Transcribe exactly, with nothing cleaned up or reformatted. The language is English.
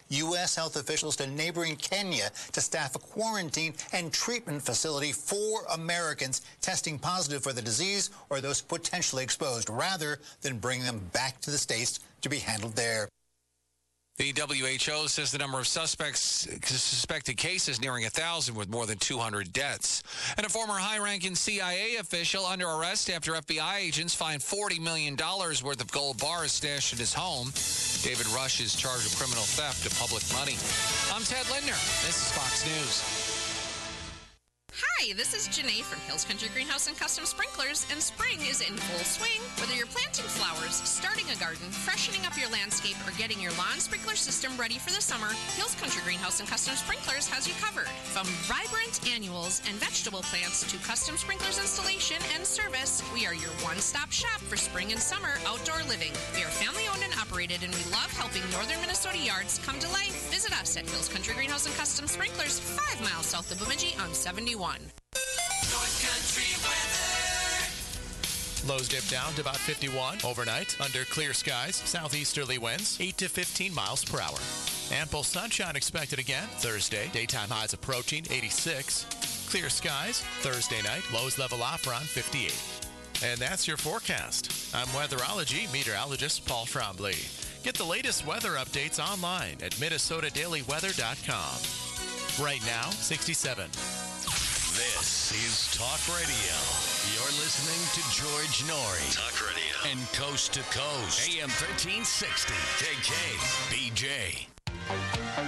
U S health officials to neighboring Kenya to staff a quarantine and treatment facility for Americans testing positive for the disease or those potentially exposed, rather than bring them back to the States to be handled there. The W H O says the number of suspects, suspected cases nearing one thousand with more than two hundred deaths. And a former high-ranking C I A official under arrest after F B I agents find forty million dollars worth of gold bars stashed in his home. David Rush is charged with criminal theft of public money. I'm Ted Lindner. This is Fox News. Hi, this is Janae from Hills Country Greenhouse and Custom Sprinklers, and spring is in full swing. Whether you're planting flowers, starting a garden, freshening up your landscape, or getting your lawn sprinkler system ready for the summer, Hills Country Greenhouse and Custom Sprinklers has you covered. From vibrant annuals and vegetable plants to custom sprinklers installation and service, we are your one-stop shop for spring and summer outdoor living. We are family-owned and operated, and we love helping northern Minnesota yards come to life. Visit us at Hills Country Greenhouse and Custom Sprinklers, five miles south of Bemidji on seventy-one. North Country weather. Lows dip down to about fifty-one overnight under clear skies. Southeasterly winds eight to fifteen miles per hour. Ample sunshine expected again Thursday. Daytime highs approaching eighty-six. Clear skies Thursday night. Lows level off around fifty-eight. And that's your forecast. I'm weatherology meteorologist Paul Trombley. Get the latest weather updates online at Minnesota Daily Weather dot com. Right now, sixty-seven. This is Talk Radio. You're listening to George Noory. Talk Radio. And Coast to Coast. A M thirteen sixty. K K B J.